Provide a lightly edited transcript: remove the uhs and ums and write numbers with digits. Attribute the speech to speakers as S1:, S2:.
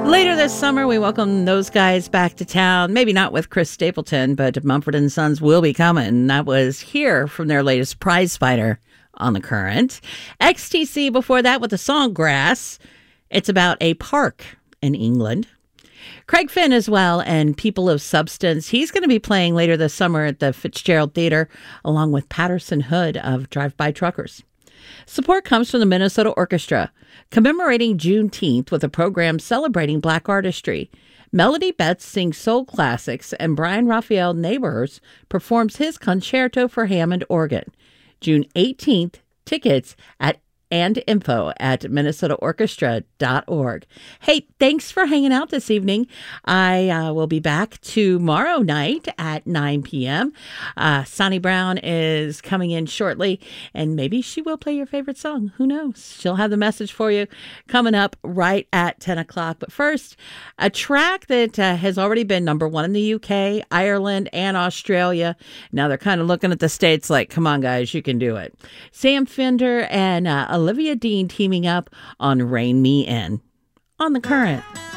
S1: Later this summer, we welcome those guys back to town. Maybe not with Chris Stapleton, but Mumford & Sons will be coming. That was Here from their latest Prize Fighter on the Current. XTC before that with the song Grass. It's about a park in England. Craig Finn as well, and People of Substance. He's going to be playing later this summer at the Fitzgerald Theater, along with Patterson Hood of Drive-By Truckers. Support comes from the Minnesota Orchestra, commemorating Juneteenth with a program celebrating Black artistry. Melody Betts sings soul classics, and Brian Raphael Neighbors performs his concerto for Hammond organ. June 18th, tickets and info at minnesotaorchestra.org. Hey, thanks for hanging out this evening. I will be back tomorrow night at 9 p.m. Sonny Brown is coming in shortly, and maybe she will play your favorite song. Who knows? She'll have the message for you coming up right at 10 o'clock. But first, a track that has already been number one in the UK, Ireland, and Australia. Now they're kind of looking at the States like, come on, guys, you can do it. Sam Fender and Olivia Dean teaming up on Rein Me In on the Current.